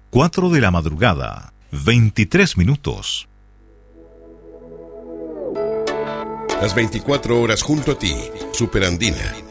4 de la madrugada, 23 minutos. Las 24 horas junto a ti, Superandina.